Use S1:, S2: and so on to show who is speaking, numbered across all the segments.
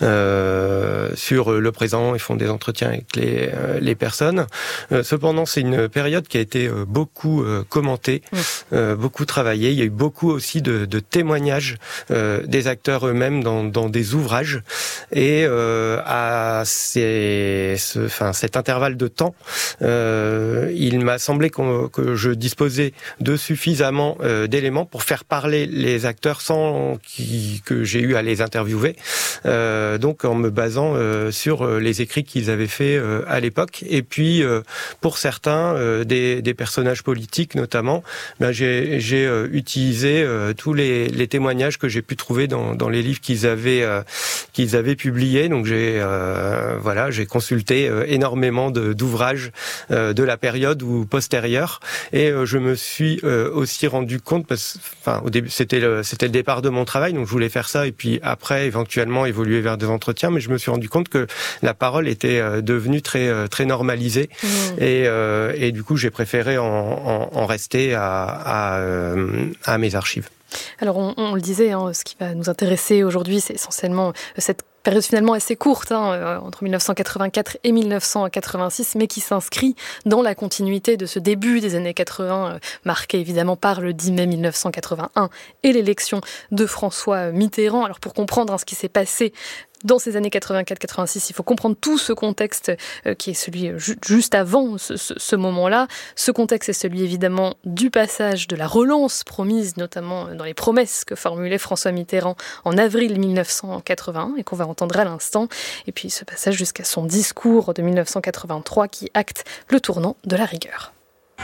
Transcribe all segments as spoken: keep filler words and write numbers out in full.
S1: euh, sur le présent et font des entretiens avec les, euh, les personnes. Euh, cependant, c'est une période qui a été beaucoup euh, commentée, mmh. euh, beaucoup travaillée. Il y a eu beaucoup aussi de, de témoignages euh, des acteurs eux-mêmes dans, dans des ouvrages. Et euh, à ces, ce, enfin, cet intervalle de temps, euh, il m'a semblé qu'on, que je disposais de suffisamment euh, d'éléments pour faire parler les acteurs sans qui, que j'ai eu à les interviewer. Euh, donc en me basant euh, sur les écrits qu'ils avaient faits euh, à l'époque. Et puis euh, pour certains, euh, des, des personnages politiques notamment, ben, j'ai, j'ai euh, utilisé euh, tous les, les témoignages que j'ai pu trouver dans, dans les livres qu'ils avaient euh, qu'ils avaient publiés. Donc j'ai euh, voilà, j'ai consulté euh, énormément de, d'ouvrages euh, de la période ou postérieure, et euh, je me suis euh, aussi rendu compte, parce, enfin au début c'était le, c'était le départ de mon travail, donc je voulais faire ça et puis après éventuellement évoluer vers des entretiens, mais je me suis rendu compte que la parole était euh, devenue très très normalisée, mmh. et, euh, et du coup j'ai préféré en, en, en rester à, à, euh, à mes archives.
S2: Alors on, on le disait, hein, ce qui va nous intéresser aujourd'hui, c'est essentiellement cette période finalement assez courte, hein, entre mille neuf cent quatre-vingt-quatre et mille neuf cent quatre-vingt-six, mais qui s'inscrit dans la continuité de ce début des années quatre-vingts, euh, marqué évidemment par le dix mai mille neuf cent quatre-vingt-un et l'élection de François Mitterrand. Alors pour comprendre hein, ce qui s'est passé dans ces années quatre-vingt-quatre quatre-vingt-six, il faut comprendre tout ce contexte euh, qui est celui ju- juste avant ce, ce, ce moment-là. Ce contexte est celui évidemment du passage de la relance promise, notamment dans les promesses que formulait François Mitterrand en avril mille neuf cent quatre-vingt-un et qu'on va entendre à l'instant. Et puis ce passage jusqu'à son discours de mille neuf cent quatre-vingt-trois qui acte le tournant de la rigueur.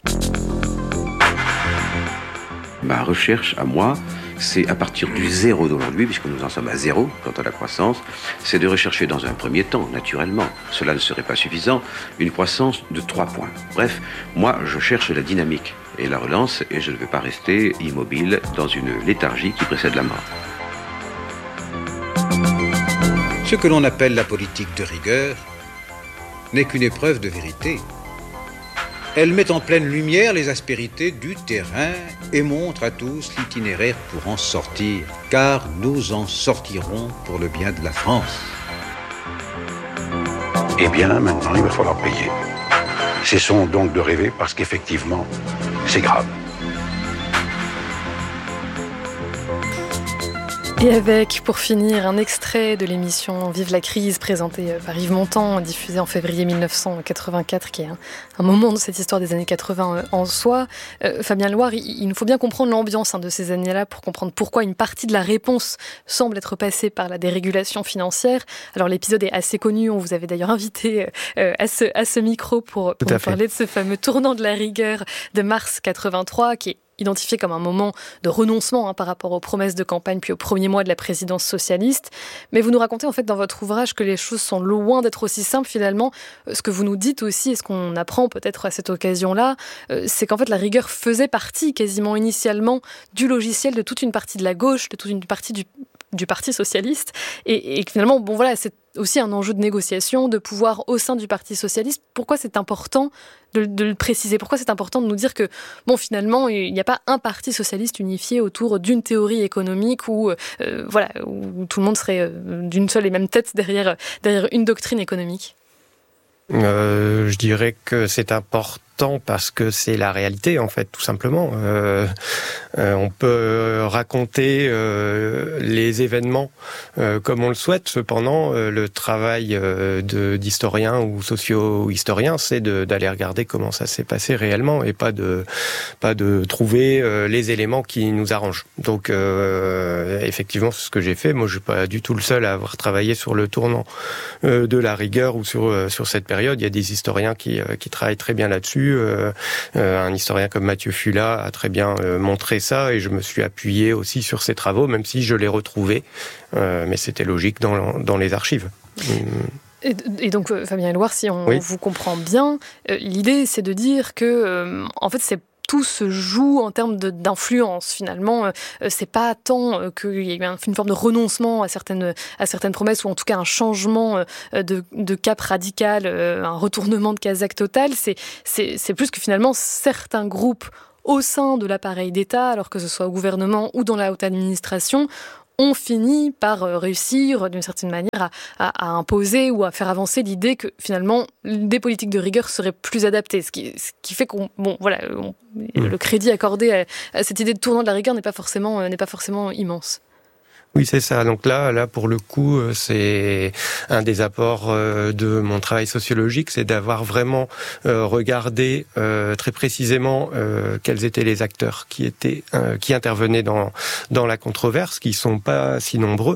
S3: Ma recherche à moi, c'est à partir du zéro d'aujourd'hui, puisque nous en sommes à zéro quant à la croissance, c'est de rechercher dans un premier temps, naturellement, cela ne serait pas suffisant, une croissance de trois points. Bref, moi je cherche la dynamique et la relance, et je ne veux pas rester immobile dans une léthargie qui précède la mort.
S4: Ce que l'on appelle la politique de rigueur n'est qu'une épreuve de vérité. Elle met en pleine lumière les aspérités du terrain et montre à tous l'itinéraire pour en sortir, car nous en sortirons pour le bien de la France.
S5: Eh bien, maintenant, il va falloir payer. Cessons donc de rêver, parce qu'effectivement, c'est grave.
S2: Et avec, pour finir, un extrait de l'émission Vive la crise, présentée par Yves Montand, diffusée en février mille neuf cent quatre-vingt-quatre, qui est un, un moment de cette histoire des années quatre-vingts en soi. Euh, Fabien Loire, il, il nous faut bien comprendre l'ambiance hein, de ces années-là pour comprendre pourquoi une partie de la réponse semble être passée par la dérégulation financière. Alors l'épisode est assez connu, on vous avait d'ailleurs invité euh, à, ce, à ce micro pour, pour nous parler de ce fameux tournant de la rigueur de mars quatre-vingt-trois, qui est identifié comme un moment de renoncement hein, par rapport aux promesses de campagne puis aux premiers mois de la présidence socialiste. Mais vous nous racontez en fait dans votre ouvrage que les choses sont loin d'être aussi simples finalement. Ce que vous nous dites aussi et ce qu'on apprend peut-être à cette occasion-là, c'est qu'en fait la rigueur faisait partie quasiment initialement du logiciel de toute une partie de la gauche, de toute une partie du du Parti socialiste, et, et finalement, bon voilà, c'est aussi un enjeu de négociation, de pouvoir au sein du Parti socialiste. Pourquoi c'est important de, de le préciser ? Pourquoi c'est important de nous dire que, bon, finalement, il n'y a pas un Parti socialiste unifié autour d'une théorie économique où, euh, voilà, où tout le monde serait euh, d'une seule et même tête derrière, derrière une doctrine économique ?
S1: Euh, je dirais que c'est important parce que c'est la réalité, en fait, tout simplement. Euh, euh, on peut raconter euh, les événements euh, comme on le souhaite. Cependant, euh, le travail euh, de, d'historien ou socio-historien, c'est de, d'aller regarder comment ça s'est passé réellement et pas de, pas de trouver euh, les éléments qui nous arrangent. Donc, euh, effectivement, c'est ce que j'ai fait. Moi, je suis pas du tout le seul à avoir travaillé sur le tournant euh, de la rigueur ou sur, euh, sur cette période. Il y a des historiens qui, euh, qui travaillent très bien là-dessus. Euh, euh, un historien comme Mathieu Fula a très bien euh, montré ça et je me suis appuyé aussi sur ses travaux, même si je l'ai retrouvé, euh, mais c'était logique dans, dans les archives.
S2: Et, et donc, Fabien Loire, si on oui. vous comprend bien, euh, l'idée c'est de dire que, euh, en fait, c'est tout se joue en termes de, d'influence. Finalement, euh, c'est pas tant euh, qu'il y a eu un, une forme de renoncement à certaines, à certaines promesses, ou en tout cas un changement euh, de, de cap radical, euh, un retournement de Kazakh total. C'est, c'est, c'est plus que finalement certains groupes au sein de l'appareil d'État, alors que ce soit au gouvernement ou dans la haute administration, ont fini par réussir d'une certaine manière à, à, à imposer ou à faire avancer l'idée que finalement des politiques de rigueur seraient plus adaptées, ce qui, ce qui fait qu'on, bon, voilà, on, le crédit accordé à, à cette idée de tournant de la rigueur n'est pas forcément, n'est pas forcément immense.
S1: Oui, c'est ça. Donc là, là pour le coup, c'est un des apports de mon travail sociologique, c'est d'avoir vraiment regardé très précisément quels étaient les acteurs qui étaient, qui intervenaient dans dans la controverse, qui sont pas si nombreux,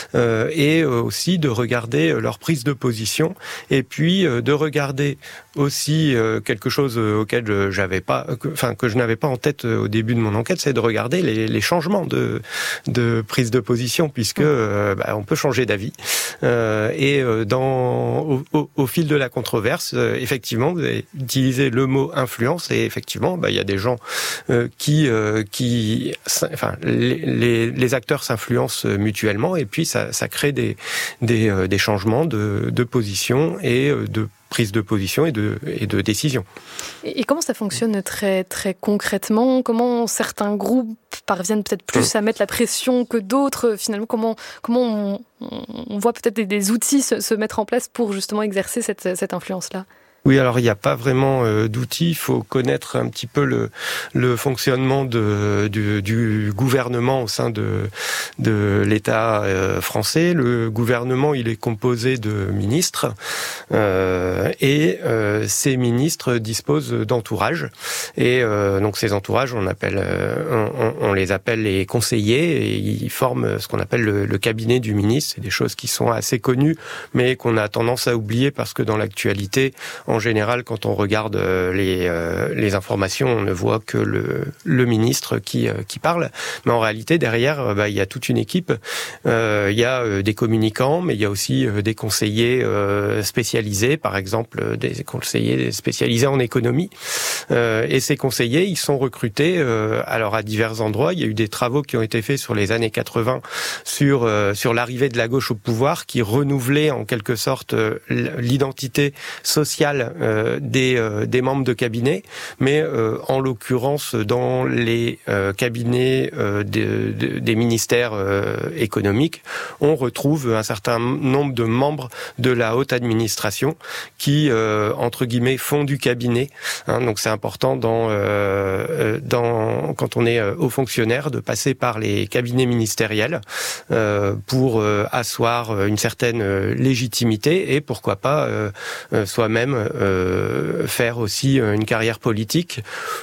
S1: et aussi de regarder leur prise de position, et puis de regarder aussi quelque chose auquel j'avais pas, enfin que je n'avais pas en tête au début de mon enquête, c'est de regarder les, les changements de de prise de position. Puisque euh, bah, on peut changer d'avis euh, et euh, dans au, au, au fil de la controverse, euh, effectivement, vous avez utilisé le mot influence et effectivement, bah, il y a des gens euh, qui euh, qui, enfin, les, les, les acteurs s'influencent mutuellement et puis ça, ça crée des des, euh, des changements de, de position et de prise de position et de, et de décision.
S2: Et comment ça fonctionne très, très concrètement ? Comment certains groupes parviennent peut-être plus à mettre la pression que d'autres ? Finalement, comment, comment on, on voit peut-être des, des outils se, se mettre en place pour justement exercer cette, cette influence-là ?
S1: Oui, alors il n'y a pas vraiment euh, d'outils. Il faut connaître un petit peu le, le fonctionnement de, du, du gouvernement au sein de, de l'État euh, français. Le gouvernement, il est composé de ministres euh, et euh, ces ministres disposent d'entourages. Et euh, donc ces entourages, on appelle, euh, on, on les appelle les conseillers et ils forment ce qu'on appelle le, le cabinet du ministre. C'est des choses qui sont assez connues, mais qu'on a tendance à oublier parce que dans l'actualité, en général, quand on regarde les, euh, les informations, on ne voit que le, le ministre qui, euh, qui parle. Mais en réalité, derrière, bah, il y a toute une équipe. Euh, il y a euh, des communicants, mais il y a aussi euh, des conseillers euh, spécialisés, par exemple des conseillers spécialisés en économie. Euh, et ces conseillers, ils sont recrutés euh, alors à divers endroits. Il y a eu des travaux qui ont été faits sur les années quatre-vingts sur, euh, sur l'arrivée de la gauche au pouvoir, qui renouvelait en quelque sorte euh, l'identité sociale Euh, des, euh, des membres de cabinet, mais euh, en l'occurrence dans les euh, cabinets euh, de, de, des ministères euh, économiques, on retrouve un certain nombre de membres de la haute administration qui, euh, entre guillemets, font du cabinet. Hein, donc c'est important dans, euh, dans, quand on est haut fonctionnaire de passer par les cabinets ministériels euh, pour euh, asseoir une certaine légitimité et pourquoi pas euh, soi-même Euh, faire aussi une carrière politique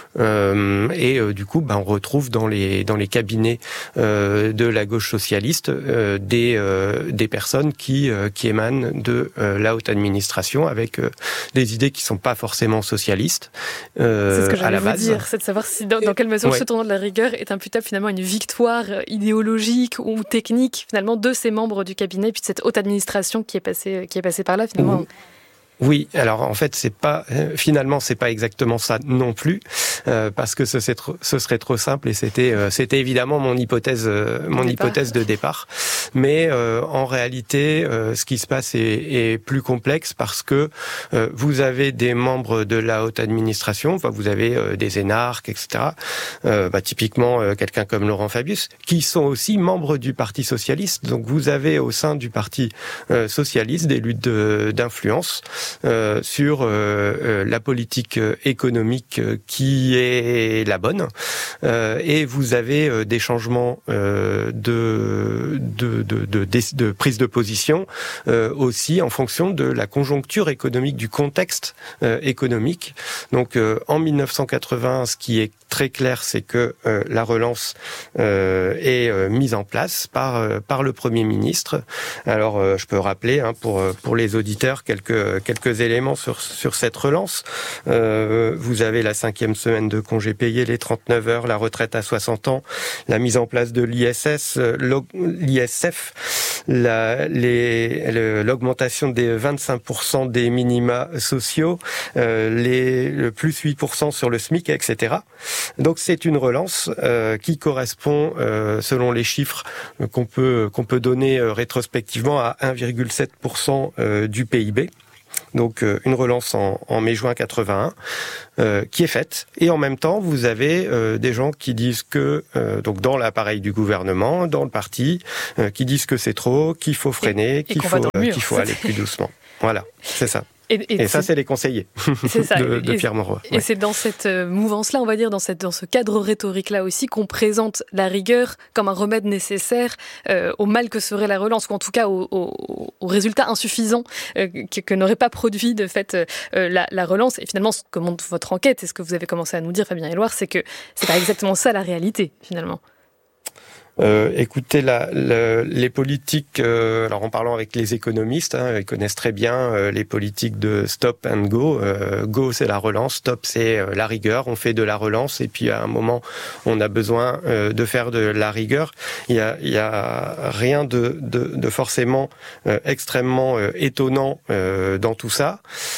S1: euh, et euh, du coup ben, on retrouve dans les dans les cabinets euh, de la gauche socialiste euh, des euh, des personnes qui euh, qui émanent de euh, la haute administration avec euh, des idées qui sont pas forcément socialistes euh,
S2: c'est ce que j'allais
S1: à la
S2: vous
S1: base.
S2: dire, c'est de savoir si dans, dans quelle mesure ouais. ce tournant de la rigueur est imputable finalement à une victoire idéologique ou technique finalement de ces membres du cabinet puis de cette haute administration qui est passée qui est passée par là finalement. Mmh.
S1: Oui, alors en fait c'est pas euh, finalement c'est pas exactement ça non plus euh, parce que ce, c'est trop, ce serait trop simple et c'était euh, c'était évidemment mon hypothèse euh, mon départ. hypothèse de départ. Mais euh, en réalité euh, ce qui se passe est, est plus complexe parce que euh, vous avez des membres de la haute administration, enfin, vous avez euh, des énarques, et cetera. Euh, bah, typiquement euh, quelqu'un comme Laurent Fabius qui sont aussi membres du Parti socialiste. Donc vous avez au sein du Parti euh, socialiste des luttes de, d'influence. Euh, sur euh, euh, la politique économique euh, qui est la bonne euh, et vous avez euh, des changements euh, de, de, de, de, de, de prise de position euh, aussi en fonction de la conjoncture économique, du contexte euh, économique. Donc euh, en mille neuf cent quatre-vingts, ce qui est très clair, c'est que euh, la relance euh, est euh, mise en place par, euh, par le Premier ministre. Alors euh, je peux rappeler hein, pour, pour les auditeurs quelques, quelques Quelques éléments sur, sur cette relance. Euh, vous avez la cinquième semaine de congés payés, les trente-neuf heures, la retraite à soixante ans, la mise en place de l'I S S, l'I S F, la, les, le, l'augmentation des vingt-cinq pour cent des minima sociaux, euh, les, le plus huit pour cent sur le SMIC, et cetera. Donc c'est une relance euh, qui correspond, euh, selon les chiffres qu'on peut, qu'on peut donner euh, rétrospectivement, à un virgule sept pour cent euh, du P I B. donc euh, une relance en, en mai-juin quatre-vingt-un, euh, qui est faite. Et en même temps, vous avez euh, des gens qui disent que, euh, donc dans l'appareil du gouvernement, dans le parti, euh, qui disent que c'est trop, qu'il faut freiner,
S2: et,
S1: qu'il,
S2: et
S1: faut,
S2: euh,
S1: qu'il faut aller plus doucement. Voilà, c'est ça.
S2: Et, et,
S1: et ça, c'est les conseillers
S2: c'est ça.
S1: de, de
S2: et,
S1: Pierre Mauroy.
S2: Et ouais. C'est dans cette mouvance-là, on va dire, dans, cette, dans ce cadre rhétorique-là aussi, qu'on présente la rigueur comme un remède nécessaire euh, au mal que serait la relance, ou en tout cas au, au, au résultat insuffisant euh, que, que n'aurait pas produit de fait euh, la, la relance. Et finalement, ce que montre votre enquête, et ce que vous avez commencé à nous dire, Fabien Éloire, c'est que c'est pas exactement ça la réalité, finalement.
S1: Euh, écoutez, la, la, les politiques, euh, alors en parlant avec les économistes, hein, ils connaissent très bien euh, les politiques de stop and go. Euh, go, c'est la relance, stop, c'est euh, la rigueur. On fait de la relance et puis à un moment, on a besoin euh, de faire de la rigueur. Il y a, il y a rien de, de, de forcément euh, extrêmement euh, étonnant euh, dans tout ça.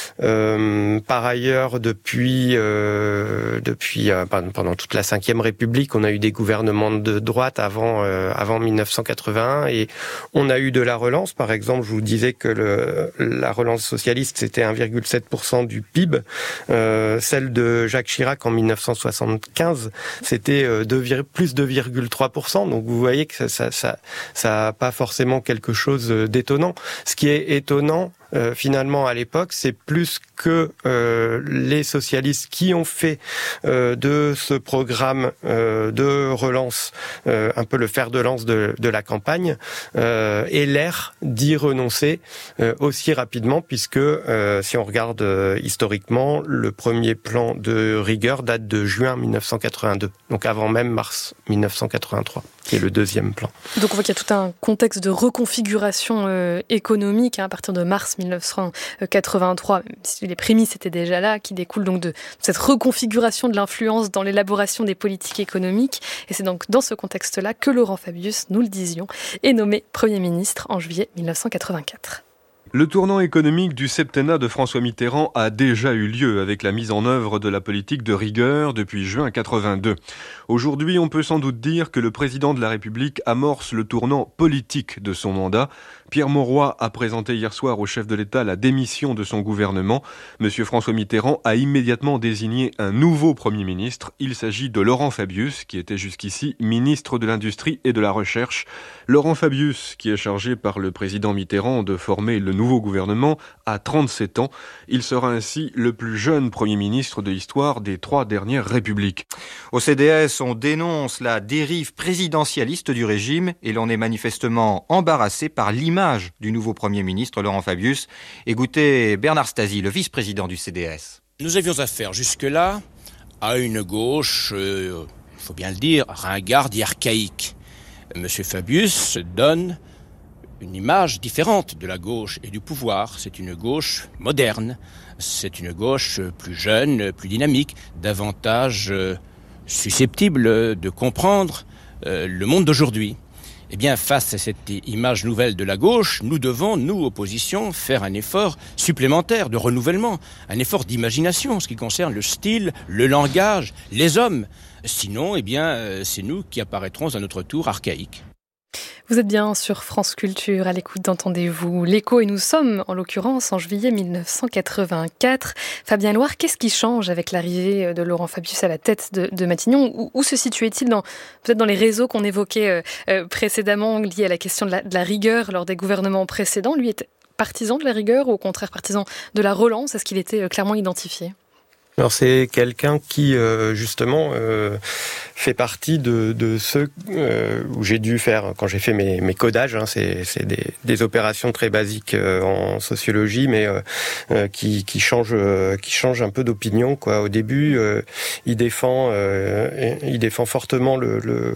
S1: Euh, par ailleurs, depuis, euh, depuis euh, pendant toute la Cinquième République, on a eu des gouvernements de droite avant Euh, avant dix-neuf cent quatre-vingt-un et on a eu de la relance. Par exemple, je vous disais que le, la relance socialiste c'était un virgule sept pour cent du P I B. Euh, celle de Jacques Chirac en dix-neuf cent soixante-quinze c'était euh, deux, plus deux virgule trois pour cent. Donc vous voyez que ça ça ça ça a pas forcément quelque chose d'étonnant. Ce qui est étonnant Euh, finalement à l'époque, c'est plus que euh, les socialistes qui ont fait euh, de ce programme euh, de relance euh, un peu le fer de lance de, de la campagne euh, et l'air d'y renoncer euh, aussi rapidement, puisque euh, si on regarde euh, historiquement, le premier plan de rigueur date de juin dix-neuf cent quatre-vingt-deux, donc avant même mars dix-neuf cent quatre-vingt-trois, qui est le deuxième plan.
S2: Donc on voit qu'il y a tout un contexte de reconfiguration euh, économique hein, à partir de mars dix-neuf cent quatre-vingt-trois, même si les prémices étaient déjà là, qui découlent donc de cette reconfiguration de l'influence dans l'élaboration des politiques économiques. Et c'est donc dans ce contexte-là que Laurent Fabius, nous le disions, est nommé Premier ministre en juillet dix-neuf cent quatre-vingt-quatre.
S6: Le tournant économique du septennat de François Mitterrand a déjà eu lieu avec la mise en œuvre de la politique de rigueur depuis juin quatre-vingt-deux. Aujourd'hui, on peut sans doute dire que le président de la République amorce le tournant politique de son mandat. Pierre Mauroy a présenté hier soir au chef de l'État la démission de son gouvernement. Monsieur François Mitterrand a immédiatement désigné un nouveau Premier ministre. Il s'agit de Laurent Fabius, qui était jusqu'ici ministre de l'Industrie et de la Recherche. Laurent Fabius, qui est chargé par le président Mitterrand de former le nouveau gouvernement, a trente-sept ans. Il sera ainsi le plus jeune Premier ministre de l'histoire des trois dernières républiques.
S7: Au C D S, on dénonce la dérive présidentialiste du régime et l'on est manifestement embarrassé par l'image du nouveau Premier ministre Laurent Fabius. Écoutez Bernard Stasi, le vice-président du C D S.
S8: Nous avions affaire jusque-là à une gauche, il euh, faut bien le dire, ringarde et archaïque. Monsieur Fabius donne une image différente de la gauche et du pouvoir. C'est une gauche moderne, c'est une gauche plus jeune, plus dynamique, davantage euh, susceptible de comprendre euh, le monde d'aujourd'hui. Eh bien, face à cette image nouvelle de la gauche, nous devons, nous, opposition, faire un effort supplémentaire de renouvellement, un effort d'imagination, en ce qui concerne le style, le langage, les hommes. Sinon, eh bien, c'est nous qui apparaîtrons à notre tour archaïques.
S2: Vous êtes bien sur France Culture, à l'écoute d'Entendez-vous l'écho, et nous sommes, en l'occurrence, en juillet dix-neuf cent quatre-vingt-quatre. Fabien Éloire, qu'est-ce qui change avec l'arrivée de Laurent Fabius à la tête de, de Matignon ? Où, où se situait-il dans, peut-être dans les réseaux qu'on évoquait euh, euh, précédemment, liés à la question de la, de la rigueur lors des gouvernements précédents ? Lui était partisan de la rigueur ou au contraire partisan de la relance ? Est-ce qu'il était euh, clairement identifié ?
S1: Alors c'est quelqu'un qui euh, justement euh, fait partie de, de ceux euh, où j'ai dû faire, quand j'ai fait mes, mes codages, hein, c'est, c'est des, des opérations très basiques euh, en sociologie, mais euh, euh, qui, qui changent, euh, qui changent un peu d'opinion, quoi. Au début, euh, il défend, euh, il défend fortement le, le,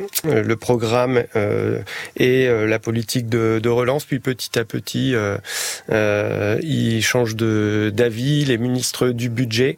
S1: le programme euh, et euh, la politique de, de relance, puis petit à petit, euh, euh, il change de, d'avis. Les ministres du budget.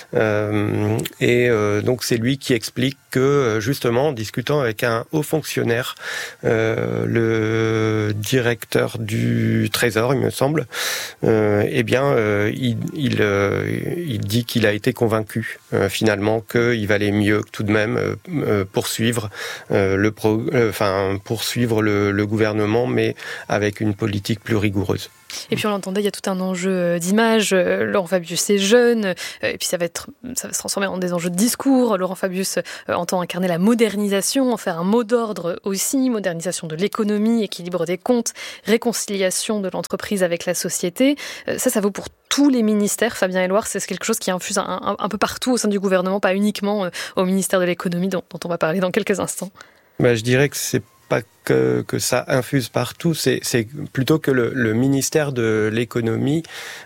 S1: Euh, et euh, donc c'est lui qui explique que justement en discutant avec un haut fonctionnaire, euh, le directeur du Trésor, il me semble, euh, eh bien euh, il, il, euh, il dit qu'il a été convaincu euh, finalement qu'il valait mieux tout de même euh, poursuivre euh, le pro, euh, enfin poursuivre le, le gouvernement, mais avec une politique plus rigoureuse.
S2: Et puis on l'entendait, il y a tout un enjeu d'image. Laurent Fabius est jeune, et puis ça va être, ça va se transformer en des enjeux de discours. Laurent Fabius entend incarner la modernisation, en faire un mot d'ordre aussi, modernisation de l'économie, équilibre des comptes, réconciliation de l'entreprise avec la société. Ça, ça vaut pour tous les ministères. Fabien Éluard, c'est quelque chose qui infuse un, un, un peu partout au sein du gouvernement, pas uniquement au ministère de l'économie dont, dont on va parler dans quelques instants.
S1: Bah, je dirais que c'est pas que, que ça infuse partout, c'est, c'est plutôt que le, le ministère de l'économie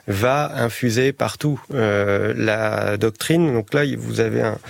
S1: va infuser partout euh, la doctrine. Donc là, vous avez un,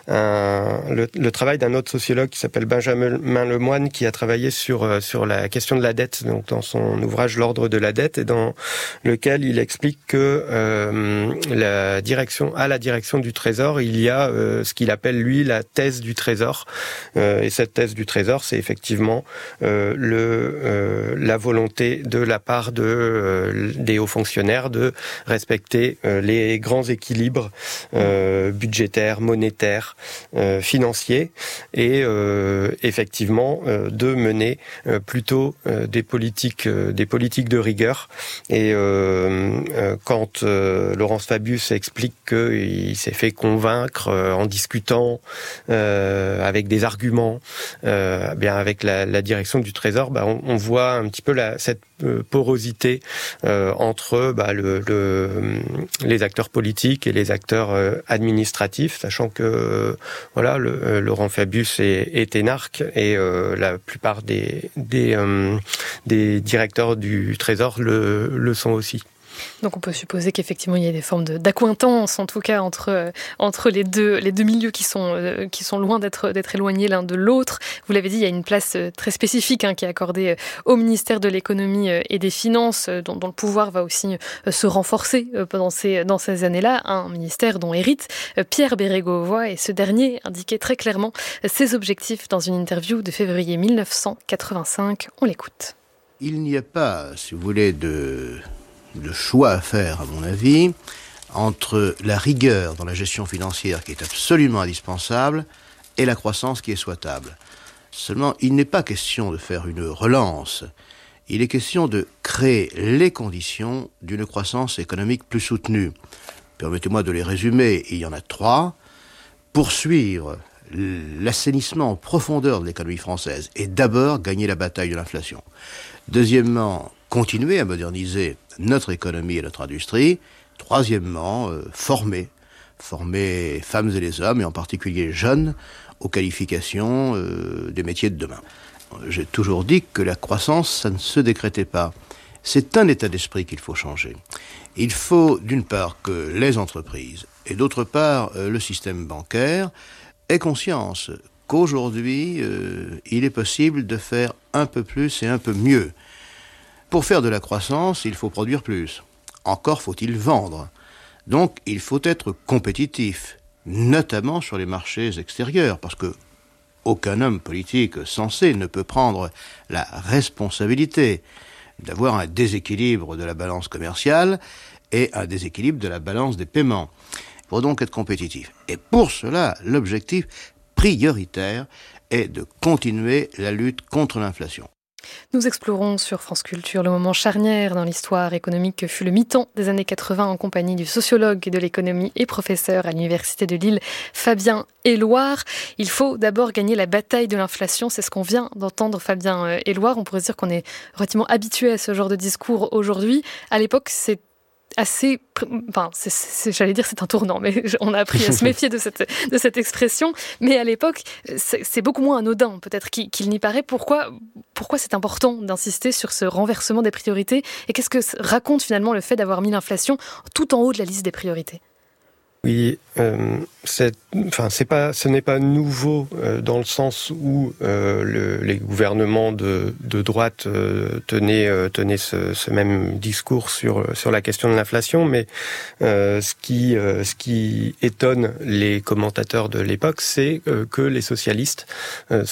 S1: un, le, le travail d'un autre sociologue qui s'appelle Benjamin Lemoine, qui a travaillé sur, sur la question de la dette, donc dans son ouvrage L'ordre de la dette, et dans lequel il explique que euh, la direction, à la direction du Trésor, il y a euh, ce qu'il appelle, lui, la thèse du Trésor. Euh, et cette thèse du Trésor, c'est effectivement Euh, le, euh, la volonté de la part de, euh, des hauts fonctionnaires de respecter euh, les grands équilibres euh, budgétaires, monétaires, euh, financiers, et euh, effectivement euh, de mener euh, plutôt euh, des politiques, euh, des politiques de rigueur. Et euh, euh, quand euh, Laurence Fabius explique qu'il s'est fait convaincre euh, en discutant euh, avec des arguments, euh, bien avec la, la direction du Trésor, bah, on, on voit un petit peu la, cette euh, porosité euh, entre bah, le, le, les acteurs politiques et les acteurs euh, administratifs, sachant que euh, voilà, le, euh, Laurent Fabius est, est énarque, et euh, la plupart des, des, euh, des directeurs du Trésor le, le sont aussi.
S2: Donc on peut supposer qu'effectivement il y a des formes de, d'accointance, en tout cas entre, euh, entre les, deux, les deux milieux qui sont, euh, qui sont loin d'être, d'être éloignés l'un de l'autre. Vous l'avez dit, il y a une place euh, très spécifique hein, qui est accordée euh, au ministère de l'économie euh, et des finances, euh, dont, dont le pouvoir va aussi euh, se renforcer euh, pendant ces, dans ces années-là. Un ministère dont hérite euh, Pierre Bérégovoy, et ce dernier indiquait très clairement euh, ses objectifs dans une interview de février dix-neuf cent quatre-vingt-cinq. On l'écoute.
S9: Il n'y a pas, si vous voulez, de... de choix à faire, à mon avis, entre la rigueur dans la gestion financière qui est absolument indispensable et la croissance qui est souhaitable. Seulement, il n'est pas question de faire une relance. Il est question de créer les conditions d'une croissance économique plus soutenue. Permettez-moi de les résumer, il y en a trois. Poursuivre l'assainissement en profondeur de l'économie française et d'abord gagner la bataille de l'inflation. Deuxièmement, continuer à moderniser notre économie et notre industrie. Troisièmement, euh, former. Former femmes et les hommes, et en particulier jeunes, aux qualifications euh, des métiers de demain. J'ai toujours dit que la croissance, ça ne se décrétait pas. C'est un état d'esprit qu'il faut changer. Il faut, d'une part, que les entreprises, et d'autre part, euh, le système bancaire, aient conscience qu'aujourd'hui, euh, il est possible de faire un peu plus et un peu mieux. Pour faire de la croissance, il faut produire plus. Encore faut-il vendre. Donc, il faut être compétitif, notamment sur les marchés extérieurs, parce que aucun homme politique sensé ne peut prendre la responsabilité d'avoir un déséquilibre de la balance commerciale et un déséquilibre de la balance des paiements. Il faut donc être compétitif. Et pour cela, l'objectif prioritaire est de continuer la lutte contre l'inflation.
S2: Nous explorons sur France Culture le moment charnière dans l'histoire économique que fut le mi-temps des années quatre-vingts en compagnie du sociologue de l'économie et professeur à l'Université de Lille, Fabien Éluard. Il faut d'abord gagner la bataille de l'inflation, c'est ce qu'on vient d'entendre Fabien Éluard. On pourrait dire qu'on est relativement habitué à ce genre de discours aujourd'hui. À l'époque, c'est assez, enfin, c'est, c'est, j'allais dire c'est un tournant, mais on a appris à se méfier de cette, de cette expression. Mais à l'époque, c'est, c'est beaucoup moins anodin peut-être qu'il, qu'il n'y paraît. Pourquoi, pourquoi c'est important d'insister sur ce renversement des priorités, et qu'est-ce que raconte finalement le fait d'avoir mis l'inflation tout en haut de la liste des priorités ?
S1: Oui, euh, c'est, enfin, c'est pas, ce n'est pas nouveau euh, dans le sens où euh, le, les gouvernements de, de droite euh, tenaient, euh, tenaient ce, ce même discours sur sur la question de l'inflation, mais euh, ce qui euh, ce qui étonne les commentateurs de l'époque, c'est euh, que les socialistes euh,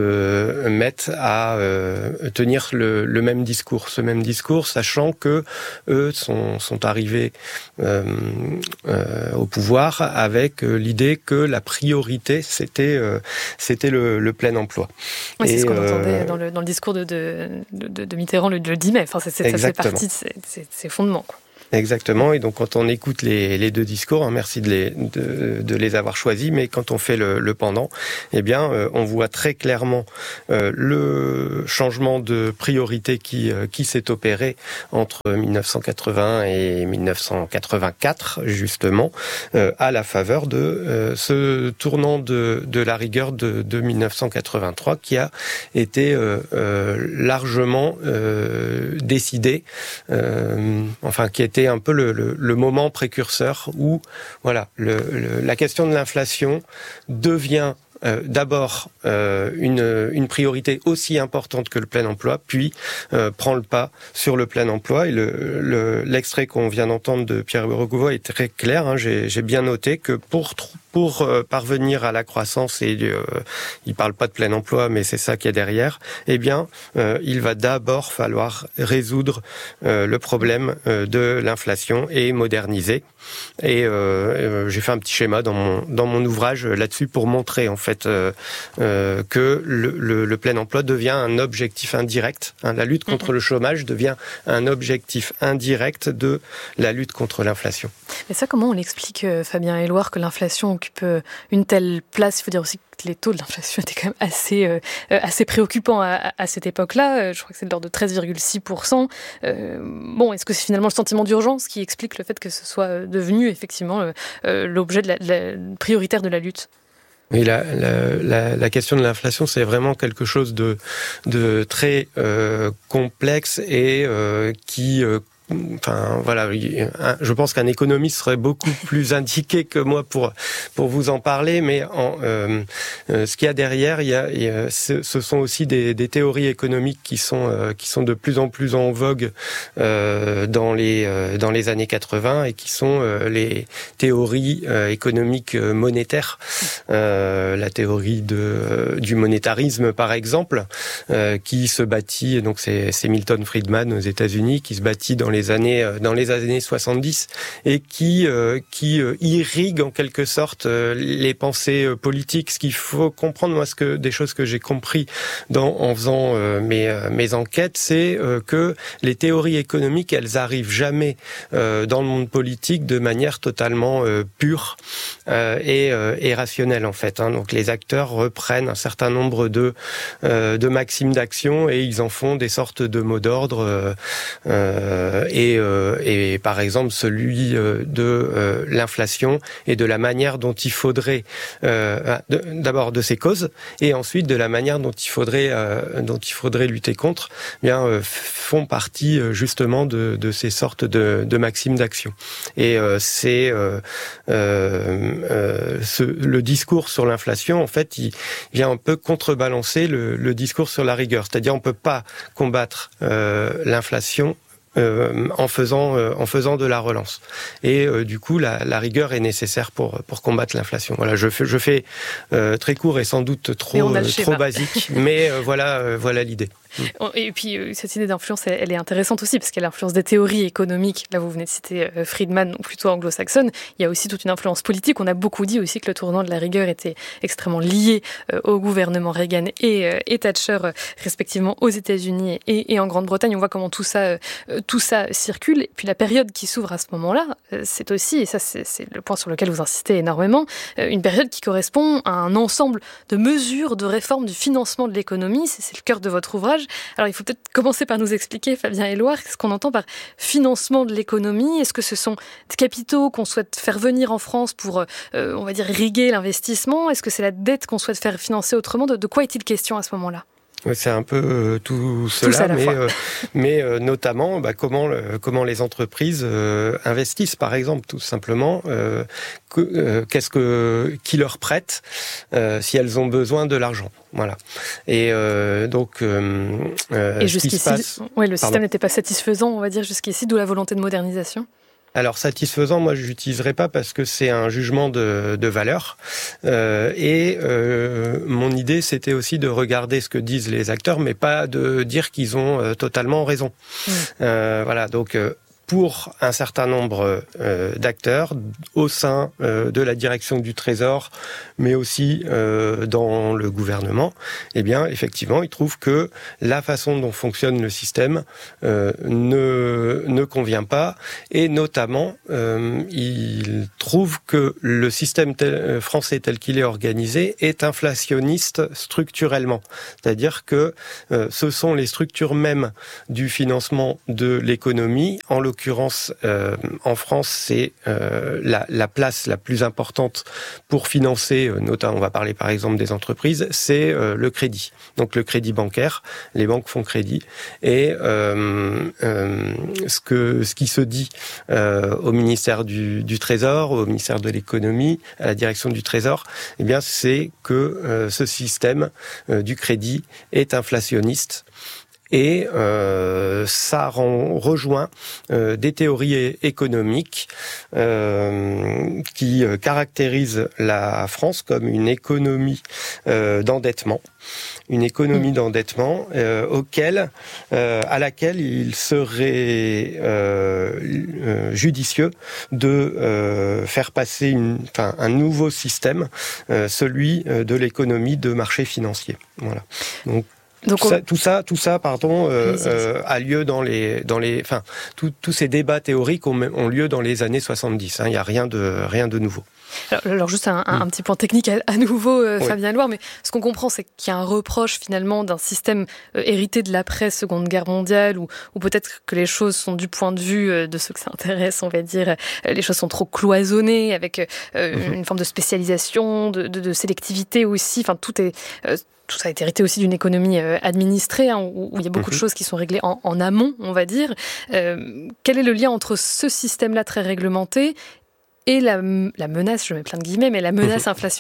S1: se mettent à euh, tenir le, le même discours, ce même discours, sachant que eux sont sont arrivés euh, euh, au pouvoir pouvoir avec l'idée que la priorité, c'était, euh, c'était le, le plein emploi.
S2: Oui, c'est
S1: et,
S2: ce qu'on
S1: euh,
S2: entendait dans le, dans le discours de, de, de, de Mitterrand le, le dix mai. Enfin, c'est, c'est, ça fait partie de ses, ses, ses fondements, quoi.
S1: Exactement, et donc quand on écoute les, les deux discours, hein, merci de les, de, de les avoir choisis, mais quand on fait le, le pendant, eh bien, euh, on voit très clairement euh, le changement de priorité qui, euh, qui s'est opéré entre dix-neuf cent quatre-vingts et dix-neuf cent quatre-vingt-quatre, justement, euh, à la faveur de euh, ce tournant de, de la rigueur de, de dix-neuf cent quatre-vingt-trois qui a été euh, euh, largement euh, décidé, euh, enfin qui a été un peu le, le, le moment précurseur où voilà, le, le, la question de l'inflation devient Euh, d'abord euh, une, une priorité aussi importante que le plein emploi, puis euh, prend le pas sur le plein emploi. Et le, le, l'extrait qu'on vient d'entendre de Pierre Bourgovoy est très clair. Hein. J'ai, j'ai bien noté que pour pour euh, parvenir à la croissance, et euh, il parle pas de plein emploi, mais c'est ça qui est derrière, eh bien, euh, il va d'abord falloir résoudre euh, le problème euh, de l'inflation et moderniser. Et euh, euh, j'ai fait un petit schéma dans mon dans mon ouvrage là-dessus pour montrer en fait euh, euh, que le, le, le plein emploi devient un objectif indirect. Hein, la lutte contre mmh. le chômage devient un objectif indirect de la lutte contre l'inflation.
S2: Mais ça, comment on l'explique, euh, Fabien Éluard, que l'inflation occupe euh, une telle place? Il faut dire aussi que les taux de l'inflation étaient quand même assez, euh, assez préoccupants à, à cette époque-là. Je crois que c'est de l'ordre de treize virgule six pour cent. Euh, bon, est-ce que c'est finalement le sentiment d'urgence qui explique le fait que ce soit devenu effectivement euh, l'objet de la, de la, prioritaire de la lutte?
S1: Oui, la, la, la, la question de l'inflation, c'est vraiment quelque chose de, de très euh, complexe et euh, qui... Euh, Enfin voilà, je pense qu'un économiste serait beaucoup plus indiqué que moi pour pour vous en parler. Mais en, euh, ce qu'il y a derrière, il y a, il y a ce, ce sont aussi des, des théories économiques qui sont euh, qui sont de plus en plus en vogue euh, dans les euh, dans les années quatre-vingts et qui sont euh, les théories euh, économiques monétaires. Euh, la théorie de euh, du monétarisme, par exemple, euh, qui se bâtit. Donc c'est, c'est Milton Friedman aux États-Unis qui se bâtit dans les années dans les années soixante-dix et qui euh, qui euh, irrigue en quelque sorte euh, les pensées euh, politiques. Ce qu'il faut comprendre, moi, ce que des choses que j'ai compris dans en faisant euh, mes euh, mes enquêtes, c'est euh, que les théories économiques, elles arrivent jamais euh, dans le monde politique de manière totalement euh, pure euh, et, euh, et rationnelle en fait. Hein. Donc les acteurs reprennent un certain nombre de euh, de maximes d'action et ils en font des sortes de mots d'ordre. Euh, euh, Et, euh, et par exemple celui euh, de euh, l'inflation et de la manière dont il faudrait euh, de, d'abord de ses causes et ensuite de la manière dont il faudrait euh, dont il faudrait lutter contre, eh bien euh, font partie euh, justement de, de ces sortes de, de maximes d'action. Et euh, c'est euh, euh, euh, ce, le discours sur l'inflation en fait il vient un peu contrebalancer le, le discours sur la rigueur, c'est-à-dire on peut pas combattre euh, l'inflation Euh, en faisant euh, en faisant de la relance et euh, du coup la, la rigueur est nécessaire pour pour combattre l'inflation. Voilà, je fais je fais euh, très court et sans doute trop euh, trop basique, mais euh, voilà euh, voilà l'idée.
S2: Et puis cette idée d'influence, elle, elle est intéressante aussi parce qu'elle influence des théories économiques. Là, vous venez de citer Friedman, ou plutôt anglo-saxonne. Il y a aussi toute une influence politique. On a beaucoup dit aussi que le tournant de la rigueur était extrêmement lié au gouvernement Reagan et, et Thatcher, respectivement aux États-Unis et, et en Grande-Bretagne. On voit comment tout ça, tout ça circule. Et puis la période qui s'ouvre à ce moment-là, c'est aussi, et ça c'est, c'est le point sur lequel vous insistez énormément, une période qui correspond à un ensemble de mesures de réforme du financement de l'économie. C'est, c'est le cœur de votre ouvrage. Alors, il faut peut-être commencer par nous expliquer, Fabien Éluard, ce qu'on entend par financement de l'économie. Est-ce que ce sont des capitaux qu'on souhaite faire venir en France pour, euh, on va dire, irriguer l'investissement? Est-ce que c'est la dette qu'on souhaite faire financer autrement? De, de quoi est-il question à ce moment-là?
S1: Oui, c'est un peu euh, tout cela, tout mais, euh, mais euh, notamment bah, comment, le, comment les entreprises euh, investissent, par exemple, tout simplement. Euh, que, euh, qu'est-ce que qui leur prête euh, si elles ont besoin de l'argent, voilà. Et euh, donc, euh, euh,
S2: et jusqu'ici,
S1: ce qui se passe,
S2: ouais, le système
S1: pardon.
S2: n'était pas satisfaisant, on va dire jusqu'ici, d'où la volonté de modernisation.
S1: Alors satisfaisant, moi je l'utiliserai pas parce que c'est un jugement de, de valeur. Euh, et euh, mon idée c'était aussi de regarder ce que disent les acteurs, mais pas de dire qu'ils ont euh, totalement raison. Mmh. Euh, voilà, donc. Euh, pour un certain nombre euh, d'acteurs au sein euh, de la direction du Trésor, mais aussi euh, dans le gouvernement, eh bien, effectivement, ils trouvent que la façon dont fonctionne le système euh, ne, ne convient pas, et notamment, euh, ils trouvent que le système tel, français tel qu'il est organisé est inflationniste structurellement. C'est-à-dire que euh, ce sont les structures mêmes du financement de l'économie. En l'occurrence, euh, en France, c'est euh, la, la place la plus importante pour financer, euh, notamment, on va parler par exemple des entreprises, c'est euh, le crédit. Donc le crédit bancaire, les banques font crédit. Et euh, euh, ce, que, ce qui se dit euh, au ministère du, du Trésor, au ministère de l'économie, à la direction du Trésor, eh bien, c'est que euh, ce système euh, du crédit est inflationniste. Et euh, ça rend, rejoint euh, des théories économiques euh, qui caractérisent la France comme une économie euh, d'endettement, une économie d'endettement euh, auquel, euh, à laquelle il serait euh, euh, judicieux de euh, faire passer une, enfin, un nouveau système, euh, celui de l'économie de marché financier. Voilà. Donc, Donc tout, on... ça, tout ça, tout ça, pardon, euh, euh, a lieu dans les, dans les, enfin, tous ces débats théoriques ont, ont lieu dans les années soixante-dix. Il hein, n'y a rien de, rien de nouveau.
S2: Alors, alors juste un, un, un petit point technique à, à nouveau, euh, oui. Fabien Loire, mais ce qu'on comprend, c'est qu'il y a un reproche finalement d'un système euh, hérité de l'après-Seconde Guerre mondiale, ou, ou peut-être que les choses sont, du point de vue euh, de ceux que ça intéresse, on va dire, euh, les choses sont trop cloisonnées, avec euh, mm-hmm. une forme de spécialisation, de, de, de sélectivité aussi, enfin tout est... Euh, Tout ça a été hérité aussi d'une économie euh, administrée, hein, où, où il y a beaucoup mmh. de choses qui sont réglées en, en amont, on va dire. Euh, quel est le lien entre ce système-là très réglementé et la, la menace, je mets plein de guillemets, mais la menace mmh. inflationniste ?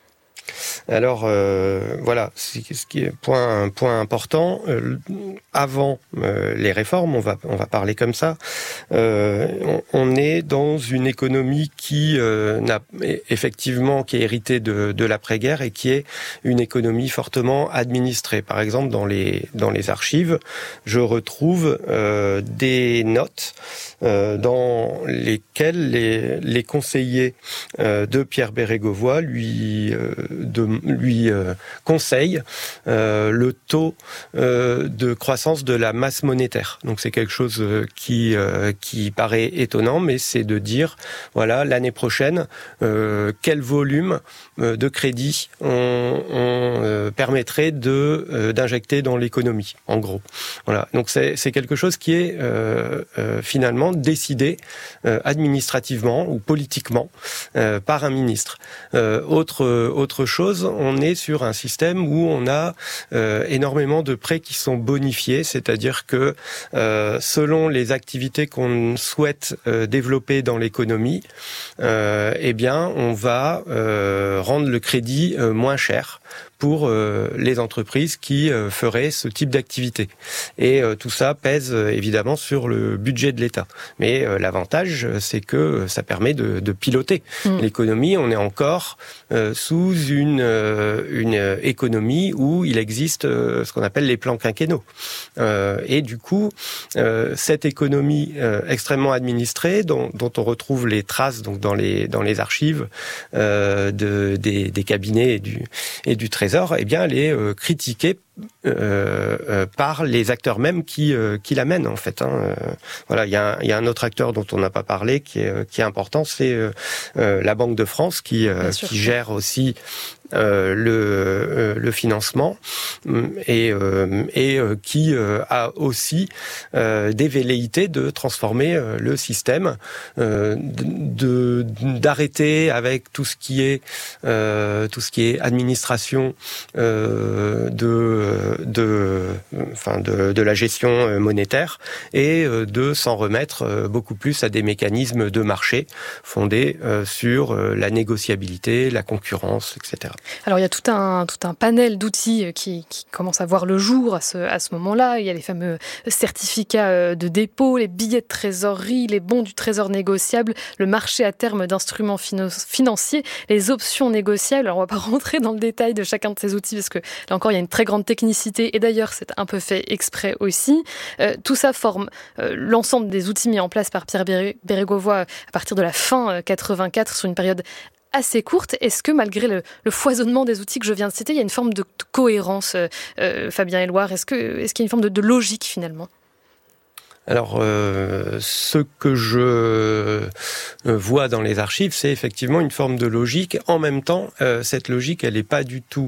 S1: Alors euh, voilà, c'est ce qui est point, un point important. Euh, avant euh, les réformes, on va on va parler comme ça. Euh, on, on est dans une économie qui euh, n'a effectivement qui est héritée de, de l'après-guerre et qui est une économie fortement administrée. Par exemple, dans les dans les archives, je retrouve euh, des notes euh, dans lesquelles les les conseillers euh, de Pierre Bérégovoy lui euh, de lui euh, conseille euh, le taux euh, de croissance de la masse monétaire. Donc c'est quelque chose euh, qui euh, qui paraît étonnant, mais c'est de dire voilà l'année prochaine euh, quel volume euh, de crédit on, on euh, permettrait de euh, d'injecter dans l'économie. En gros, voilà. Donc c'est c'est quelque chose qui est euh, euh, finalement décidé euh, administrativement ou politiquement euh, par un ministre. Euh, autre autre chose, on est sur un système où on a euh, énormément de prêts qui sont bonifiés, c'est-à-dire que euh, selon les activités qu'on souhaite euh, développer dans l'économie, euh, eh bien, on va euh, rendre le crédit euh, moins cher pour euh, les entreprises qui euh, feraient ce type d'activité. Et euh, tout ça pèse euh, évidemment sur le budget de l'État. Mais euh, l'avantage, c'est que ça permet de, de piloter mmh. l'économie. On est encore euh, sous une, euh, une économie où il existe euh, ce qu'on appelle les plans quinquennaux. Euh, et du coup, euh, cette économie euh, extrêmement administrée, dont, dont on retrouve les traces donc dans les dans les archives euh, de, des, des cabinets et du et du Trésor, eh bien, elle est euh, critiquée euh, euh, par les acteurs mêmes qui euh, qui l'amènent en fait. Hein. Euh, voilà, il y a un, il y a un autre acteur dont on n'a pas parlé qui est qui est important, c'est euh, euh, la Banque de France qui euh, qui gère aussi Euh, le, euh, le financement et, euh, et euh, qui euh, a aussi euh, des velléités de transformer euh, le système, euh, de, d'arrêter avec tout ce qui est euh, tout ce qui est administration euh, de de enfin de, de la gestion monétaire et euh, de s'en remettre euh, beaucoup plus à des mécanismes de marché fondés euh, sur euh, la négociabilité, la concurrence, et cetera.
S2: Alors il y a tout un, tout un panel d'outils qui, qui commence à voir le jour à ce, à ce moment-là. Il y a les fameux certificats de dépôt, les billets de trésorerie, les bons du trésor négociables, le marché à terme d'instruments financiers, les options négociables. Alors on ne va pas rentrer dans le détail de chacun de ces outils parce que là encore il y a une très grande technicité, et d'ailleurs c'est un peu fait exprès aussi. Euh, tout ça forme euh, l'ensemble des outils mis en place par Pierre Bérégovoy à partir de la fin quatre-vingt-quatre, sur une période assez courte. Est-ce que malgré le, le foisonnement des outils que je viens de citer, il y a une forme de, de cohérence, euh, Fabien Éluard? Est-ce que, est-ce qu'il y a une forme de, de logique finalement?
S1: Alors, euh, ce que je euh, vois dans les archives, c'est effectivement une forme de logique. En même temps, euh, cette logique, elle n'est pas du tout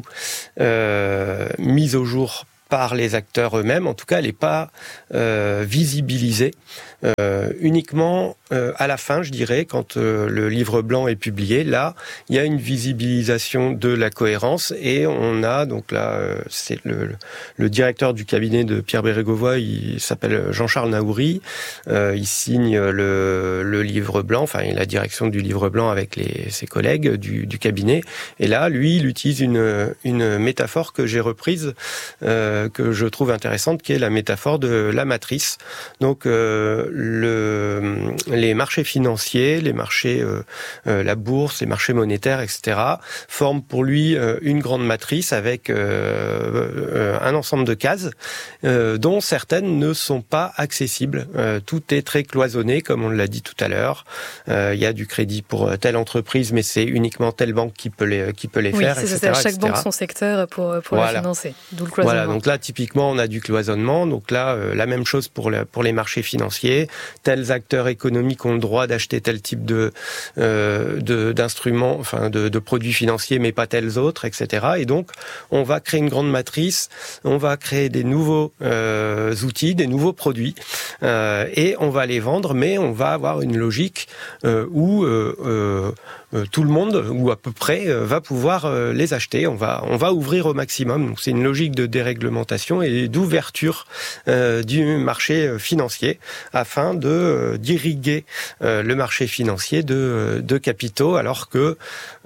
S1: euh, mise au jour par les acteurs eux-mêmes. En tout cas, elle n'est pas euh, visibilisée. Euh, uniquement euh, à la fin, je dirais, quand euh, le livre blanc est publié, là, il y a une visibilisation de la cohérence, et on a, donc là, euh, c'est le, le directeur du cabinet de Pierre Bérégovoy, il s'appelle Jean-Charles Naouri, euh, il signe le, le livre blanc, enfin, la direction du livre blanc avec les, ses collègues du, du cabinet, et là, lui, il utilise une, une métaphore que j'ai reprise, euh, que je trouve intéressante, qui est la métaphore de la matrice. Donc, euh, Le, les marchés financiers, les marchés, euh, euh, la bourse, les marchés monétaires, et cetera, forment pour lui euh, une grande matrice avec euh, euh, un ensemble de cases euh, dont certaines ne sont pas accessibles. Euh, tout est très cloisonné, comme on l'a dit tout à l'heure. Euh, il y a du crédit pour telle entreprise, mais c'est uniquement telle banque qui peut les, qui peut les
S2: oui,
S1: faire,
S2: c'est
S1: et cetera.
S2: Ça, c'est à chaque
S1: et cetera.
S2: banque son secteur pour, pour
S1: voilà.
S2: la financer. D'où le cloisonnement.
S1: Voilà, donc là, typiquement, on a du cloisonnement. Donc là, euh, la même chose pour, le, pour les marchés financiers. Tels acteurs économiques ont le droit d'acheter tel type de, euh, de d'instruments, enfin de, de produits financiers, mais pas tels autres, et cetera. Et donc, on va créer une grande matrice, on va créer des nouveaux euh, outils, des nouveaux produits, euh, et on va les vendre, mais on va avoir une logique euh, où euh, euh, tout le monde, ou à peu près, va pouvoir les acheter. On va, on va ouvrir au maximum. Donc, c'est une logique de déréglementation et d'ouverture euh, du marché financier afin de euh, d'irriguer euh, le marché financier de, de capitaux, alors que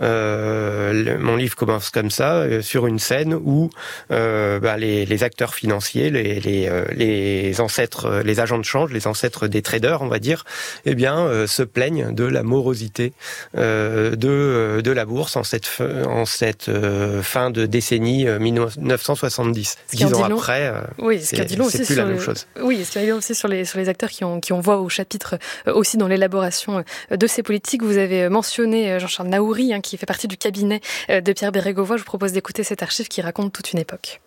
S1: euh, le, mon livre commence comme ça, euh, sur une scène où euh, bah, les, les acteurs financiers, les, les, euh, les ancêtres, les agents de change, les ancêtres des traders, on va dire, eh bien, euh, se plaignent de la morosité euh, de de la bourse en cette en cette euh, fin de décennie euh, mille neuf cent soixante-dix. Dix ans après, euh,
S2: oui, ce
S1: c'est,
S2: dit long
S1: c'est
S2: aussi
S1: plus
S2: sur
S1: la
S2: le,
S1: même chose.
S2: Oui, ce qui dit long aussi sur les sur les acteurs qui ont qui ont voix au chapitre euh, aussi dans l'élaboration euh, de ces politiques. Vous avez mentionné euh, Jean-Charles Naouri, hein, qui fait partie du cabinet euh, de Pierre Bérégovoy. Je vous propose d'écouter cette archive qui raconte toute une époque.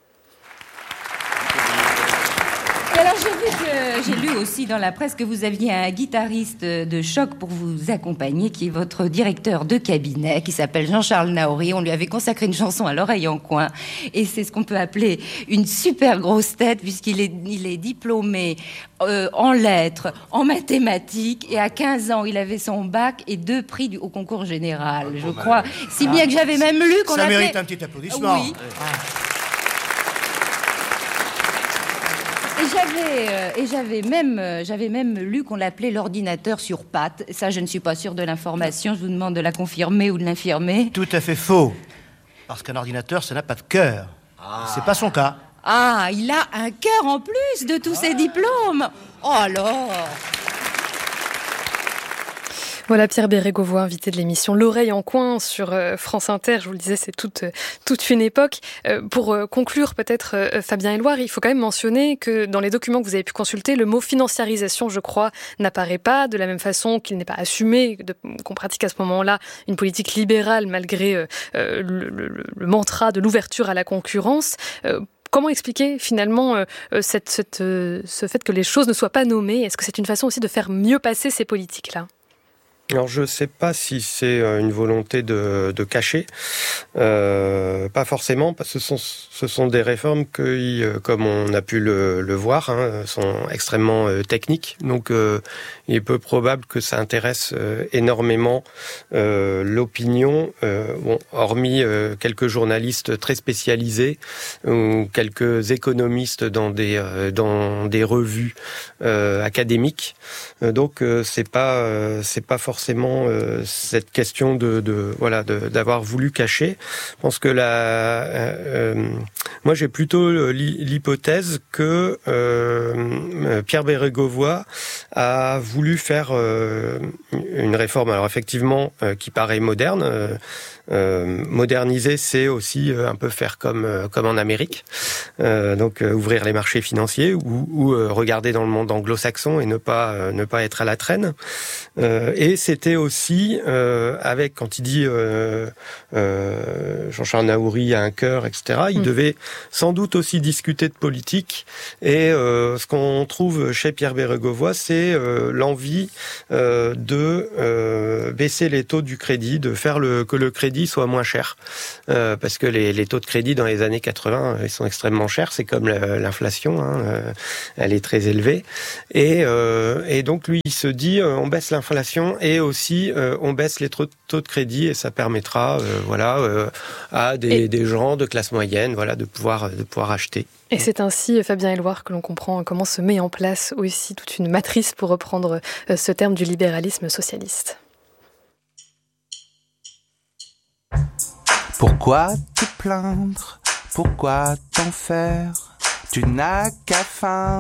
S10: Et alors j'ai vu que j'ai lu aussi dans la presse que vous aviez un guitariste de choc pour vous accompagner, qui est votre directeur de cabinet, qui s'appelle Jean-Charles Naouri. On lui avait consacré une chanson à l'oreille en coin, et c'est ce qu'on peut appeler une super grosse tête, puisqu'il est, il est diplômé euh, en lettres, en mathématiques, et à quinze ans il avait son bac et deux prix du, au concours général, je crois, si bien que j'avais même lu qu'on
S9: ça
S10: appelait...
S9: mérite un petit applaudissement.
S10: Oui. Et j'avais, euh, et j'avais même, euh, j'avais même lu qu'on l'appelait l'ordinateur sur pattes. Ça, je ne suis pas sûre de l'information. Je vous demande de la confirmer ou de l'infirmer.
S9: Tout à fait faux. Parce qu'un ordinateur, ça n'a pas de cœur. Ah. C'est pas son cas.
S10: Ah, il a un cœur en plus de tous ses diplômes. Oh alors.
S2: Voilà Pierre Bérégovoy, invité de l'émission L'Oreille en coin sur France Inter. Je vous le disais, c'est toute, toute une époque. Pour conclure, peut-être, Fabien Éluard, il faut quand même mentionner que dans les documents que vous avez pu consulter, le mot financiarisation, je crois, n'apparaît pas, de la même façon qu'il n'est pas assumé, de, qu'on pratique à ce moment-là une politique libérale malgré euh, le, le, le mantra de l'ouverture à la concurrence. Euh, Comment expliquer finalement euh, cette, cette, euh, ce fait que les choses ne soient pas nommées? Est-ce que c'est une façon aussi de faire mieux passer ces politiques-là?
S1: Alors je ne sais pas si c'est une volonté de, de cacher, euh, pas forcément, parce que ce sont, ce sont des réformes qui, comme on a pu le, le voir, hein, sont extrêmement euh, techniques. Donc euh, il est peu probable que ça intéresse euh, énormément euh, l'opinion, euh, bon, hormis euh, quelques journalistes très spécialisés ou quelques économistes dans des, euh, dans des revues euh, académiques. Euh, donc euh, c'est pas, euh, c'est pas forcément forcément euh, cette question de, de voilà de, d'avoir voulu cacher. Je pense que la euh, moi j'ai plutôt l'hypothèse que euh, Pierre Bérégovoy a voulu faire euh, une réforme, alors effectivement, euh, qui paraît moderne. Euh, euh, moderniser, c'est aussi euh, un peu faire comme euh, comme en Amérique, euh, donc euh, ouvrir les marchés financiers ou, ou euh, regarder dans le monde anglo-saxon et ne pas euh, ne pas être à la traîne. Euh, et c'était aussi euh, avec, quand il dit euh, euh, Jean-Charles Naouri a un cœur, et cetera. Il mmh. devait sans doute aussi discuter de politique. Et euh, ce qu'on trouve chez Pierre Bérégovoy, c'est euh, l'envie euh, de euh, baisser les taux du crédit, de faire le, que le crédit soit moins cher. Euh, parce que les, les taux de crédit dans les années quatre-vingts, ils sont extrêmement chers. C'est comme l'inflation, hein, euh, elle est très élevée. Et, euh, et donc lui, il se dit, euh, on baisse l'inflation et aussi euh, on baisse les taux de crédit et ça permettra, euh, voilà, euh, à des, des gens de classe moyenne, voilà, de pouvoir de pouvoir acheter.
S2: Et c'est ainsi, Fabien Éloire, que l'on comprend comment se met en place aussi toute une matrice, pour reprendre ce terme, du libéralisme socialiste.
S11: Pourquoi te plaindre? Pourquoi t'en faire? Tu n'as qu'à feindre